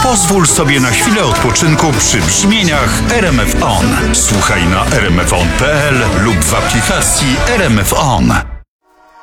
Pozwól sobie na chwilę odpoczynku przy brzmieniach RMF On. Słuchaj na rmfon.pl lub w aplikacji RMF On.